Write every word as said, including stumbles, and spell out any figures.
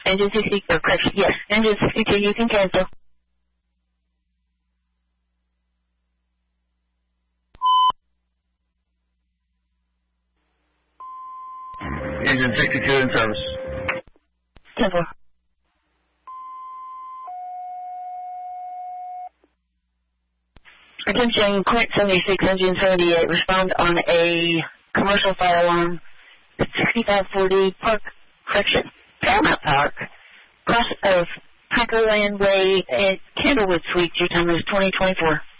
Engine sixty, or correction, yes, engine sixty-two, you can cancel. Engine sixty-two in service. ten four. Attention, Quint seventy-six, engine seventy-eight, respond on a commercial fire alarm, sixty-five forty, Park, correction, Paramount Park, cross of Packer Land Way at Candlewood Suites. Your time is twenty twenty-four.